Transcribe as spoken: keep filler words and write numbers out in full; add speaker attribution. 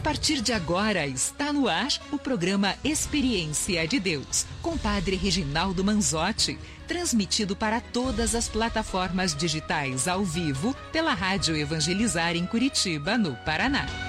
Speaker 1: partir de agora está no ar o programa Experiência de Deus, com Padre Reginaldo Manzotti, transmitido para todas as plataformas digitais ao vivo pela Rádio Evangelizar em Curitiba, no Paraná.